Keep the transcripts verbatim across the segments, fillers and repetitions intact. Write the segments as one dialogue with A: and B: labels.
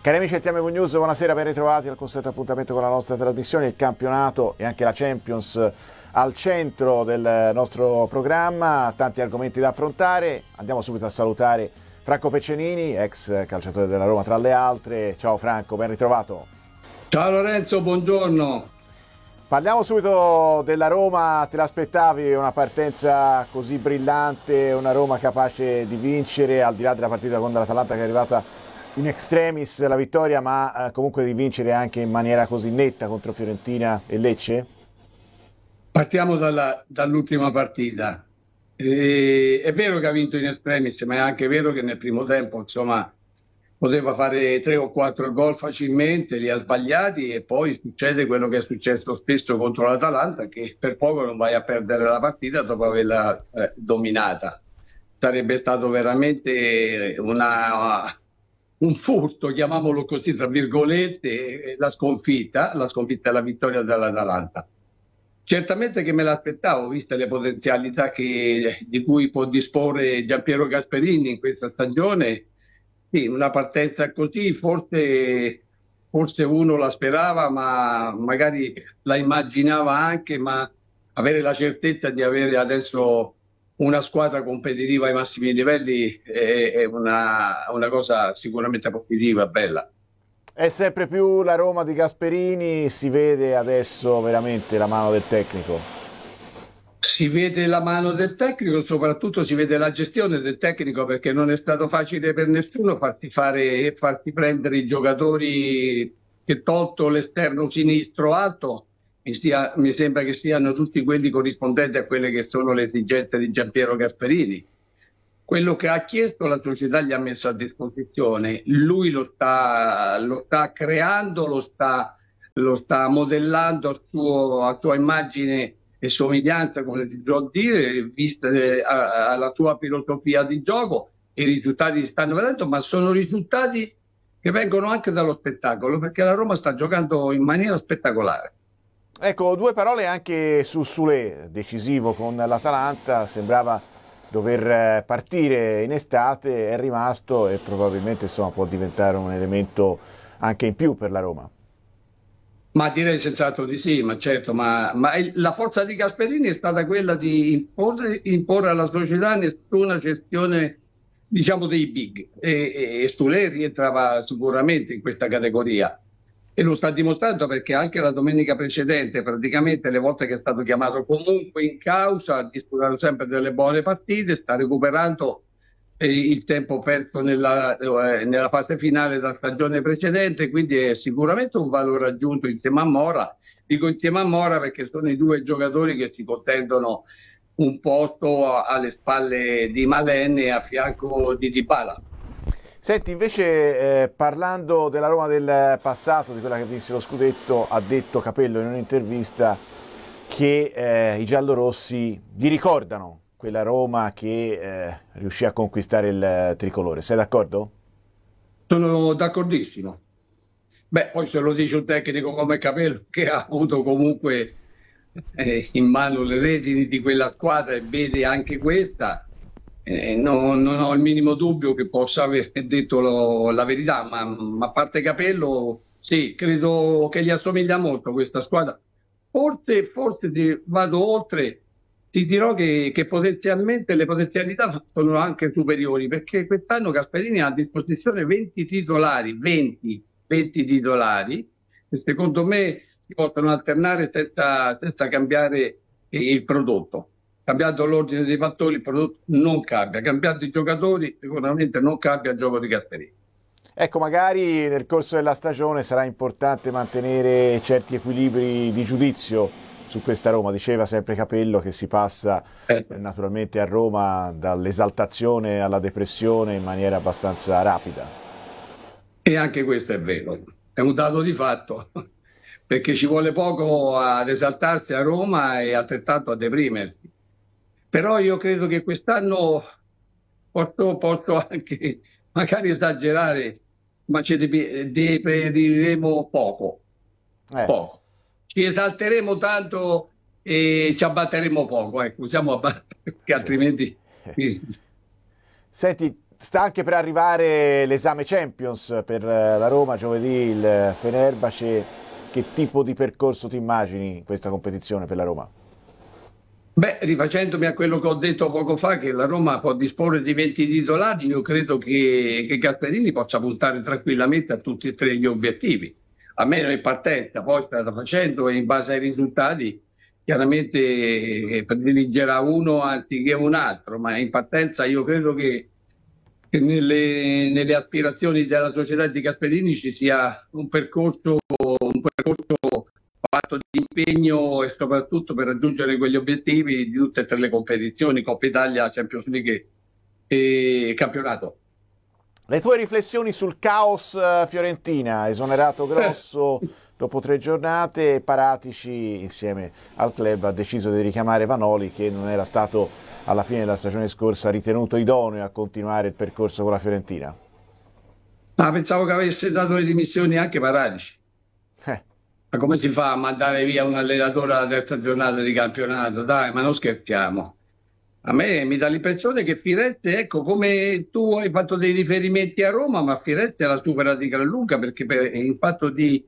A: Cari amici del T M V News, buonasera, ben ritrovati al consueto appuntamento con la nostra trasmissione. Il campionato e anche la Champions al centro del nostro programma, tanti argomenti da affrontare. Andiamo subito a salutare Franco Peccenini, ex calciatore della Roma tra le altre. Ciao Franco, ben ritrovato.
B: Ciao Lorenzo, buongiorno.
A: Parliamo subito della Roma. Te l'aspettavi una partenza così brillante, una Roma capace di vincere, al di là della partita con l'Atalanta che è arrivata in extremis la vittoria, ma eh, comunque di vincere anche in maniera così netta contro Fiorentina e Lecce?
B: Partiamo dalla, dall'ultima partita. E, è vero che ha vinto in extremis, ma è anche vero che nel primo tempo, insomma, poteva fare tre o quattro gol facilmente, li ha sbagliati e poi succede quello che è successo spesso contro l'Atalanta, che per poco non vai a perdere la partita dopo averla eh, dominata. Sarebbe stato veramente una... un furto, chiamiamolo così, tra virgolette, la sconfitta, la sconfitta e la vittoria dell'Atalanta. Certamente che me l'aspettavo, viste le potenzialità che, di cui può disporre Giampiero Gasperini in questa stagione. Sì, una partenza così forse, forse uno la sperava, ma magari la immaginava anche, ma avere la certezza di avere adesso una squadra competitiva ai massimi livelli è una, una cosa sicuramente positiva, bella.
A: È sempre più la Roma di Gasperini, si vede adesso veramente la mano del tecnico?
B: Si vede la mano del tecnico, soprattutto si vede la gestione del tecnico, perché non è stato facile per nessuno farti fare, farti prendere i giocatori che, tolto l'esterno sinistro alto, Mi, stia, mi sembra che siano tutti quelli corrispondenti a quelle che sono le esigenze di Giampiero Gasperini. Quello che ha chiesto la società gli ha messo a disposizione, lui lo sta, lo sta creando, lo sta, lo sta modellando a, suo, a sua immagine e somiglianza, come si può dire, vista alla sua filosofia di gioco. I risultati si stanno vedendo, ma sono risultati che vengono anche dallo spettacolo, perché la Roma sta giocando in maniera spettacolare.
A: Ecco, due parole anche su Soulé, decisivo con l'Atalanta, sembrava dover partire in estate, è rimasto e probabilmente insomma, può diventare un elemento anche in più per la Roma.
B: Ma direi senz'altro di sì, ma certo, ma, ma la forza di Gasperini è stata quella di imporre, imporre alla società nessuna gestione, diciamo, dei big, e, e Soulé rientrava sicuramente in questa categoria. E lo sta dimostrando, perché anche la domenica precedente, praticamente le volte che è stato chiamato comunque in causa, ha disputato sempre delle buone partite, sta recuperando eh, il tempo perso nella, eh, nella fase finale della stagione precedente, quindi è sicuramente un valore aggiunto insieme a Mora. Dico insieme a Mora perché sono i due giocatori che si contendono un posto alle spalle di Malen e a fianco di Dybala.
A: Senti, invece, eh, parlando della Roma del passato, di quella che vinse lo scudetto, ha detto Capello in un'intervista che eh, i giallorossi gli ricordano quella Roma che eh, riuscì a conquistare il tricolore. Sei d'accordo?
B: Sono d'accordissimo. Beh, poi se lo dice un tecnico come Capello, che ha avuto comunque eh, in mano le redini di quella squadra e vede anche questa, Eh, no, non ho il minimo dubbio che possa aver detto lo, la verità, ma, ma a parte Capello, sì, credo che gli assomiglia molto questa squadra. Forse, forse ti, vado oltre, ti dirò che, che potenzialmente le potenzialità sono anche superiori, perché quest'anno Gasperini ha a disposizione venti titolari, venti, venti titolari, che secondo me si possono alternare senza, senza cambiare il prodotto. Cambiando l'ordine dei fattori, il prodotto non cambia. Cambiando i giocatori, sicuramente non cambia il gioco di Gasperini.
A: Ecco, magari nel corso della stagione sarà importante mantenere certi equilibri di giudizio su questa Roma. Diceva sempre Capello che si passa eh. naturalmente a Roma dall'esaltazione alla depressione in maniera abbastanza rapida.
B: E anche questo è vero, è un dato di fatto, perché ci vuole poco ad esaltarsi a Roma e altrettanto a deprimersi. Però io credo che quest'anno posso, posso anche magari esagerare, ma ci deprimeremo poco, eh. poco. Ci esalteremo tanto e ci abbatteremo poco, ecco, usiamo abbattere, perché altrimenti...
A: Senti, sta anche per arrivare l'esame Champions per la Roma, giovedì il Fenerbahce. Che tipo di percorso ti immagini in questa competizione per la Roma?
B: Beh, rifacendomi a quello che ho detto poco fa, che la Roma può disporre di venti titolari, io credo che, che Gasperini possa puntare tranquillamente a tutti e tre gli obiettivi. Almeno in partenza, poi strada facendo e in base ai risultati, chiaramente eh, prediligerà uno anziché un altro, ma in partenza io credo che, che nelle, nelle aspirazioni della società di Gasperini ci sia un percorso, un percorso fatto di impegno e soprattutto per raggiungere quegli obiettivi di tutte e tre le competizioni, Coppa Italia, Champions League e campionato.
A: Le tue riflessioni sul caos Fiorentina, esonerato Grosso dopo tre giornate, Paratici insieme al club ha deciso di richiamare Vanoli, che non era stato alla fine della stagione scorsa ritenuto idoneo a continuare il percorso con la Fiorentina.
B: Ah, pensavo che avesse dato le dimissioni anche Paratici.
A: Eh.
B: Ma come si fa a mandare via un allenatore alla terza giornata di campionato? Dai, ma non scherziamo. A me mi dà l'impressione che Firenze, ecco, come tu hai fatto dei riferimenti a Roma, ma Firenze la supera di gran lunga, perché per, in fatto di,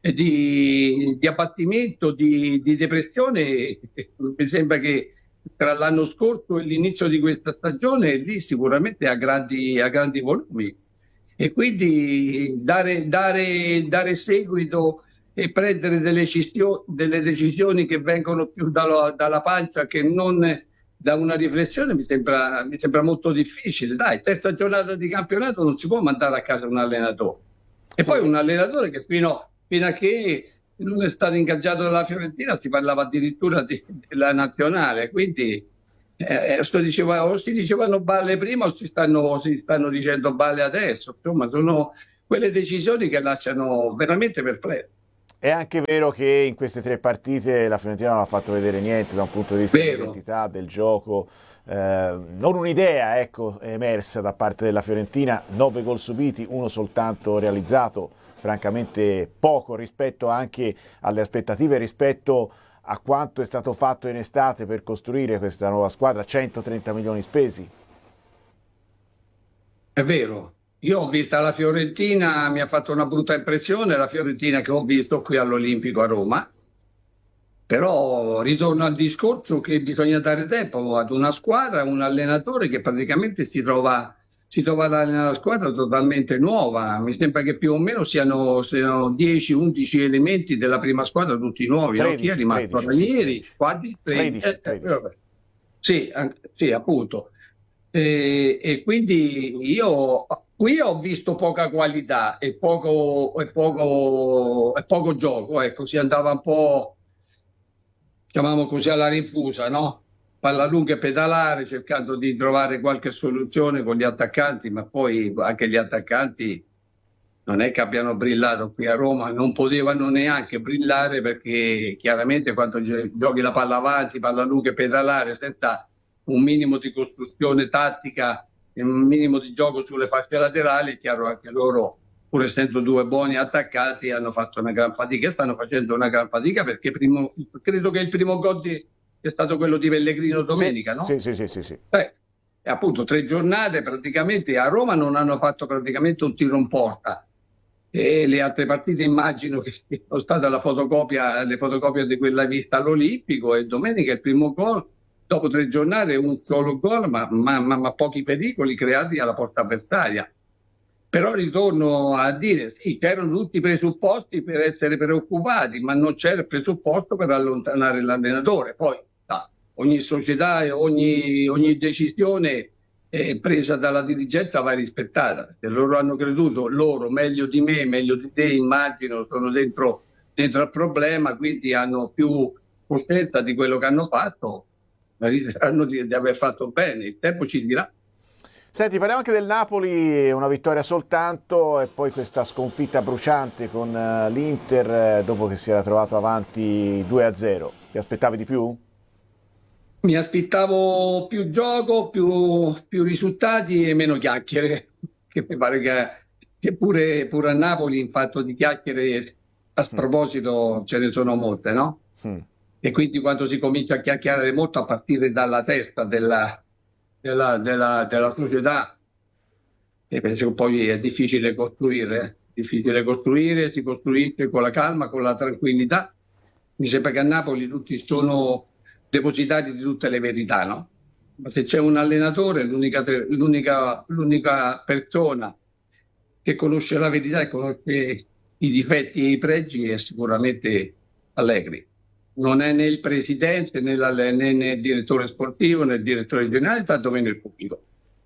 B: di, di abbattimento, di, di depressione, mi sembra che tra l'anno scorso e l'inizio di questa stagione lì sicuramente ha grandi, ha grandi volumi. E quindi dare, dare, dare seguito e prendere delle, decisioni, delle decisioni che vengono più dalla, dalla pancia che non da una riflessione mi sembra, mi sembra molto difficile. Dai, terza giornata di campionato non si può mandare a casa un allenatore. E sì. Poi un allenatore che fino, fino a che non è stato ingaggiato dalla Fiorentina si parlava addirittura di, della nazionale, quindi eh, si, diceva, o si dicevano balle prima o si stanno, si stanno dicendo balle adesso. Insomma, sono quelle decisioni che lasciano veramente perplesso.
A: È anche vero che in queste tre partite la Fiorentina non ha fatto vedere niente da un punto di vista dell'identità, del gioco, eh, non un'idea ecco, emersa da parte della Fiorentina, nove gol subiti, uno soltanto realizzato, francamente poco rispetto anche alle aspettative, rispetto a quanto è stato fatto in estate per costruire questa nuova squadra, centotrenta milioni spesi.
B: È vero. Io ho visto la Fiorentina, mi ha fatto una brutta impressione, la Fiorentina che ho visto qui all'Olimpico a Roma, però ritorno al discorso che bisogna dare tempo ad una squadra, un allenatore che praticamente si trova, si trova ad allenare una squadra totalmente nuova. Mi sembra che più o meno siano, siano dieci undici elementi della prima squadra, tutti nuovi.
A: tredici,
B: no? Chi è rimasto Ranieri? Quasi tredici. tredici. Eh, eh, sì, sì, appunto. E, e quindi io qui ho visto poca qualità e poco, e poco, e poco gioco, ecco, si andava un po', chiamiamo così, alla rinfusa, no? Palla lunga e pedalare, cercando di trovare qualche soluzione con gli attaccanti, ma poi anche gli attaccanti non è che abbiano brillato qui a Roma, non potevano neanche brillare perché chiaramente quando giochi la palla avanti, palla lunga e pedalare, senza un minimo di costruzione tattica e un minimo di gioco sulle fasce laterali, è chiaro anche loro, pur essendo due buoni attaccati, hanno fatto una gran fatica e stanno facendo una gran fatica perché primo, credo che il primo gol di, è stato quello di Pellegrino domenica,
A: sì,
B: no?
A: Sì, sì, sì, sì, sì.
B: Eh, e appunto tre giornate praticamente a Roma non hanno fatto praticamente un tiro in porta. E le altre partite immagino che sono state la fotocopia, le fotocopie di quella vista all'Olimpico, e domenica il primo gol. Dopo tre giornate un solo gol, ma, ma, ma, ma pochi pericoli creati alla porta avversaria. Però ritorno a dire, sì, c'erano tutti i presupposti per essere preoccupati, ma non c'era il presupposto per allontanare l'allenatore. Poi no, ogni società e ogni, ogni decisione eh, presa dalla dirigenza va rispettata. Se loro hanno creduto, loro meglio di me, meglio di te, immagino, sono dentro, dentro al problema, quindi hanno più coscienza di quello che hanno fatto. Riteranno di, di aver fatto bene, il tempo ci dirà.
A: Senti, parliamo anche del Napoli, una vittoria soltanto e poi questa sconfitta bruciante con uh, l'Inter uh, dopo che si era trovato avanti due a zero. Ti aspettavi di più?
B: Mi aspettavo più gioco, più, più risultati e meno chiacchiere, che mi pare che, che pure, pure a Napoli in fatto di chiacchiere a sproposito ce ne sono molte, no? Mm. E quindi quando si comincia a chiacchierare molto a partire dalla testa della, della, della, della società, e penso che poi è difficile costruire, eh. Difficile costruire, si costruisce con la calma, con la tranquillità. Mi sembra che a Napoli tutti sono depositari di tutte le verità, no? Ma se c'è un allenatore, l'unica l'unica- l'unica persona che conosce la verità e conosce i difetti e i pregi è sicuramente Allegri. Non è né il presidente né, l'alle- né- né il direttore sportivo né il direttore generale, tantomeno il pubblico.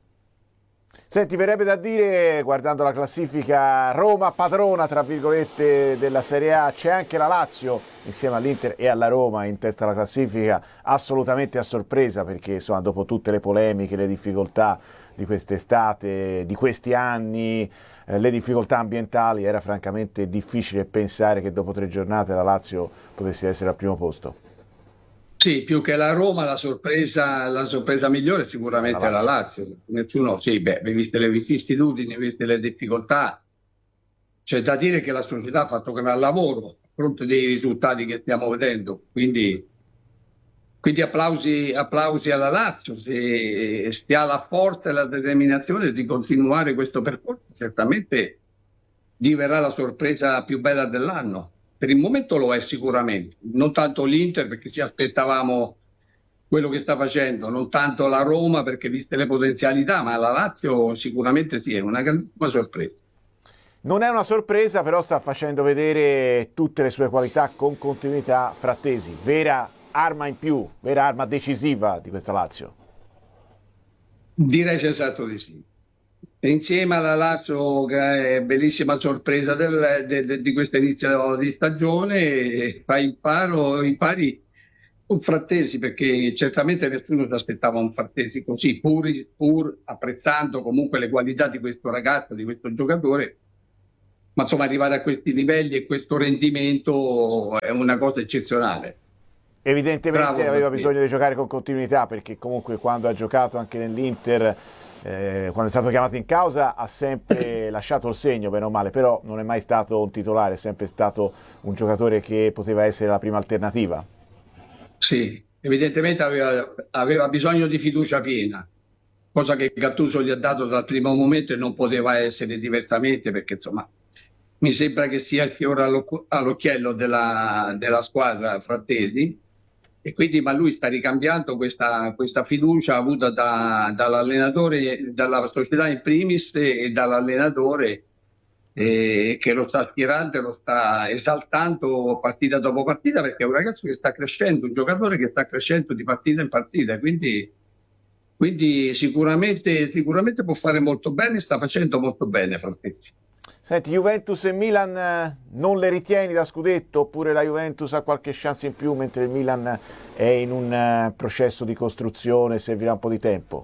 A: Senti, verrebbe da dire, guardando la classifica, Roma padrona, tra virgolette, della Serie A, c'è anche la Lazio, insieme all'Inter e alla Roma, in testa alla classifica, assolutamente a sorpresa, perché insomma, dopo tutte le polemiche, le difficoltà di quest'estate, di questi anni, eh, le difficoltà ambientali, era francamente difficile pensare che dopo tre giornate la Lazio potesse essere al primo posto.
B: Sì, più che la Roma, la sorpresa, la sorpresa migliore
A: Alla
B: sicuramente è la
A: Lazio.
B: Lazio. Nessuno, sì, beh, viste le vicissitudini, viste le difficoltà, c'è da dire che la società ha fatto come al lavoro, a fronte dei risultati che stiamo vedendo. Quindi, quindi applausi, applausi alla Lazio, se, se ha la forza e la determinazione di continuare questo percorso, certamente diverrà la sorpresa più bella dell'anno. Per il momento lo è sicuramente, non tanto l'Inter perché ci aspettavamo quello che sta facendo, non tanto la Roma perché viste le potenzialità, ma la Lazio sicuramente sì, è una grandissima sorpresa.
A: Non è una sorpresa, però sta facendo vedere tutte le sue qualità con continuità. Frattesi, vera arma in più, vera arma decisiva di questa Lazio.
B: Direi sensato di sì. E insieme alla Lazio, che è bellissima sorpresa del- de- de- di questo inizio di stagione, fa imparo, impari un Frattesi, perché certamente nessuno si aspettava un Frattesi così, pur, pur apprezzando comunque le qualità di questo ragazzo, di questo giocatore, ma insomma arrivare a questi livelli e questo rendimento è una cosa eccezionale.
A: Evidentemente
B: Bravo
A: aveva
B: davvero.
A: bisogno di giocare con continuità, perché comunque quando ha giocato anche nell'Inter, eh, quando è stato chiamato in causa, ha sempre lasciato il segno, bene o male, però non è mai stato un titolare, è sempre stato un giocatore che poteva essere la prima alternativa.
B: Sì, evidentemente aveva, aveva bisogno di fiducia piena, cosa che Gattuso gli ha dato dal primo momento e non poteva essere diversamente perché insomma mi sembra che sia il fiore all'oc- all'occhiello della, della squadra Frattesi e quindi ma lui sta ricambiando questa, questa fiducia avuta da- dall'allenatore, dalla società in primis e dall'allenatore eh, che lo sta aspirando e lo sta esaltando partita dopo partita perché è un ragazzo che sta crescendo, un giocatore che sta crescendo di partita in partita, quindi, quindi sicuramente, sicuramente può fare molto bene, sta facendo molto bene Frattesi.
A: Senti, Juventus e Milan eh, non le ritieni da scudetto, oppure la Juventus ha qualche chance in più mentre il Milan è in un eh, processo di costruzione, servirà un po' di tempo?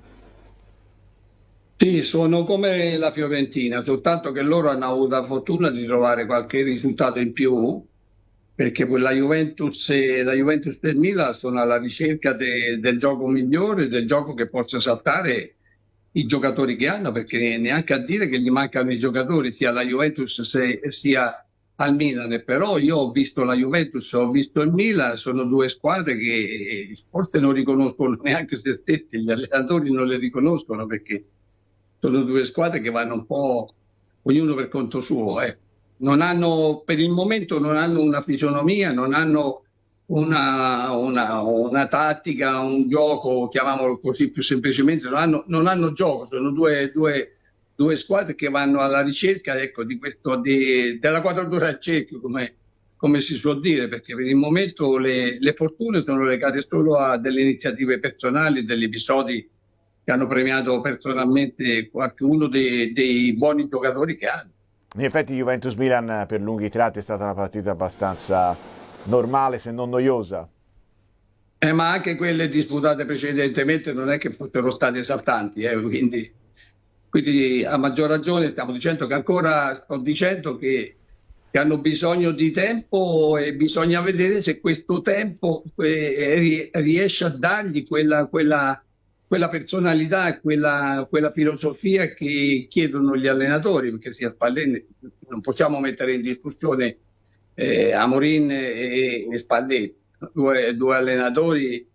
B: Sì, sono come la Fiorentina, soltanto che loro hanno avuto la fortuna di trovare qualche risultato in più, perché poi la Juventus e, la Juventus del Milan sono alla ricerca de- del gioco migliore, del gioco che possa saltare i giocatori che hanno, perché neanche a dire che gli mancano i giocatori sia alla Juventus se- sia al Milan. Però io ho visto la Juventus, ho visto il Milan, sono due squadre che forse non riconoscono neanche se stessi, gli allenatori non le riconoscono perché sono due squadre che vanno un po' ognuno per conto suo. eh. Non hanno, per il momento non hanno una fisionomia, non hanno una, una- una tattica, un gioco, chiamiamolo così più semplicemente, non hanno, non hanno gioco, sono due, due- due squadre che vanno alla ricerca, ecco, di questo, di- della quadratura al cerchio, come, come si suol dire, perché per il momento le, le fortune sono legate solo a delle iniziative personali, degli episodi che hanno premiato personalmente qualcuno dei, dei buoni giocatori che hanno.
A: In effetti Juventus-Milan per lunghi tratti è stata una partita abbastanza normale, se non noiosa.
B: Eh, ma anche quelle disputate precedentemente non è che fossero state esaltanti, eh, quindi, quindi a maggior ragione stiamo dicendo che ancora sto dicendo che, che hanno bisogno di tempo e bisogna vedere se questo tempo eh, ri- riesce a dargli quella, quella- quella personalità e quella, quella filosofia che chiedono gli allenatori, perché sia Spalletti, non possiamo mettere in discussione eh, Amorin e, e Spalletti, due, due allenatori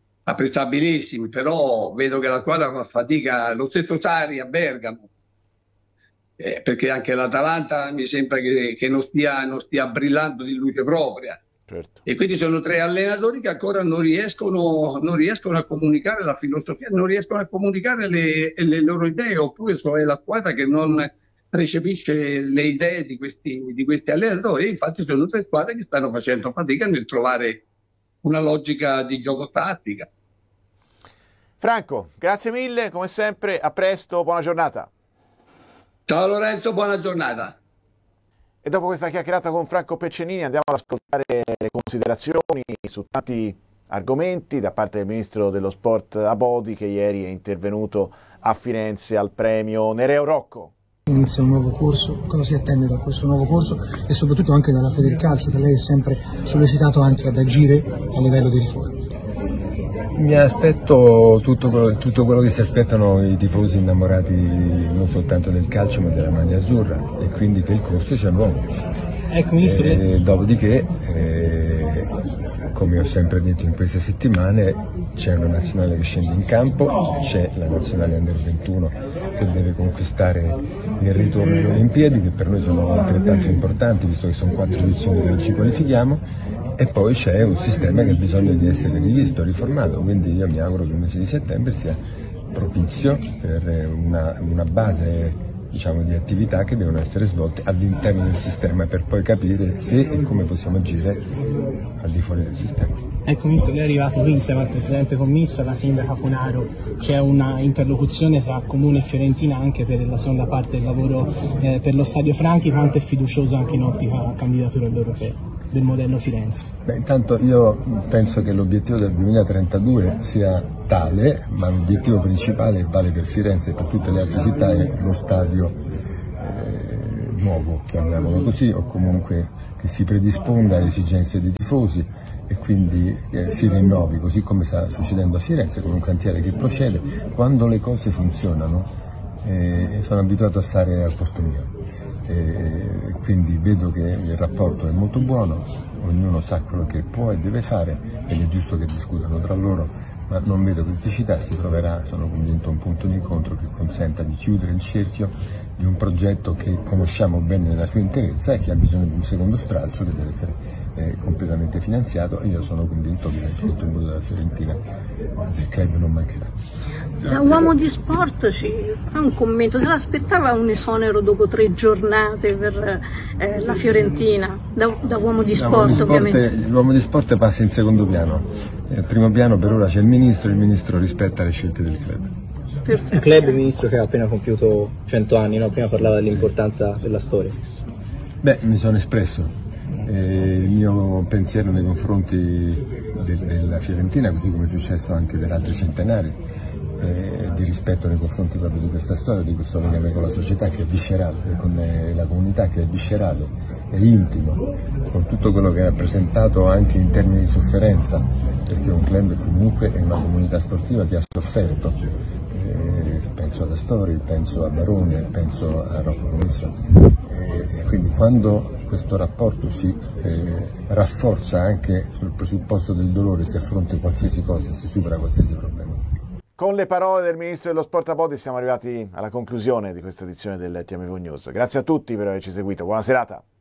B: apprezzabilissimi, però vedo che la squadra fa fatica, lo stesso Sarri a Bergamo, eh, perché anche l'Atalanta mi sembra che, che non stia, non stia brillando di luce propria.
A: Certo.
B: E quindi sono tre allenatori che ancora non riescono, non riescono a comunicare la filosofia, non riescono a comunicare le, le loro idee, oppure è la squadra che non recepisce le idee di questi, di questi allenatori. Infatti sono tre squadre che stanno facendo fatica nel trovare una logica di gioco tattica.
A: Franco, grazie mille, come sempre, a presto, buona giornata.
B: Ciao Lorenzo, buona giornata.
A: E dopo questa chiacchierata con Franco Peccenini andiamo ad ascoltare le considerazioni su tanti argomenti da parte del Ministro dello Sport Abodi, che ieri è intervenuto a Firenze al premio Nereo Rocco.
C: Inizia un nuovo corso, cosa si attende da questo nuovo corso e soprattutto anche dalla Federcalcio, che lei è sempre sollecitato anche ad agire a livello di riforma?
D: Mi aspetto tutto quello, tutto quello che si aspettano i tifosi innamorati non soltanto del calcio ma della maglia azzurra, e quindi che il corso sia nuovo.
C: Ecco, Ministro.
D: E dopodiché, eh, come ho sempre detto in queste settimane, c'è una nazionale che scende in campo, c'è la nazionale Under ventuno che deve conquistare il ritorno alle Olimpiadi, che per noi sono altrettanto importanti visto che sono quattro edizioni che non ci qualifichiamo, e poi c'è un sistema che ha bisogno di essere rivisto, riformato, quindi io mi auguro che il mese di settembre sia propizio per una, una base, diciamo, di attività che devono essere svolte all'interno del sistema, per poi capire se e come possiamo agire al di fuori del sistema.
C: Ecco, Ministro, lei è arrivato qui insieme al Presidente Commisso, alla Sindaca Funaro, c'è una interlocuzione tra Comune e Fiorentina anche per la seconda parte del lavoro eh, per lo Stadio Franchi. Quanto è fiducioso anche in ottica candidatura all'Europeo del modello Firenze?
D: Beh, intanto io penso che l'obiettivo del duemilatrentadue sia tale, ma l'obiettivo principale che vale per Firenze e per tutte le altre città è lo stadio eh, nuovo, chiamiamolo così, o comunque che si predisponga alle esigenze dei tifosi e quindi eh, si rinnovi, così come sta succedendo a Firenze con un cantiere che procede. Quando le cose funzionano eh, sono abituato a stare al posto mio. E quindi vedo che il rapporto è molto buono, ognuno sa quello che può e deve fare ed è giusto che discutano tra loro, ma non vedo criticità. Si troverà, sono convinto, un punto di incontro che consenta di chiudere il cerchio di un progetto che conosciamo bene nella sua interezza e che ha bisogno di un secondo stralcio che deve essere eh, completamente finanziato, e io sono convinto che il contributo della Fiorentina del club non mancherà.
E: Da uomo di sport ci fa un commento, se l'aspettava un esonero dopo tre giornate per eh, la Fiorentina, da, da uomo di sport,
D: l'uomo di sport
E: ovviamente.
D: L'uomo di sport passa in secondo piano, nel primo piano per ora c'è il Ministro, il Ministro rispetta le scelte del club.
E: Perfetto.
F: Il club, Ministro, che ha appena compiuto cento anni, no? Prima parlava dell'importanza della storia.
D: Beh, mi sono espresso. Eh, il mio pensiero nei confronti de- della Fiorentina, così come è successo anche per altri centenari, eh, di rispetto nei confronti proprio di questa storia, di questo legame con la società che è viscerale, con eh, la comunità che è viscerale, è intimo, con tutto quello che ha rappresentato anche in termini di sofferenza, perché un club comunque è una comunità sportiva che ha sofferto. Eh, penso ad Astori, penso a Barone, penso a Rocco Commisso. E quindi quando questo rapporto si eh, rafforza anche sul presupposto del dolore, si affronta qualsiasi cosa, si supera qualsiasi problema.
A: Con le parole del Ministro dello Sport Abodi siamo arrivati alla conclusione di questa edizione del T M V News. Grazie a tutti per averci seguito, buona serata.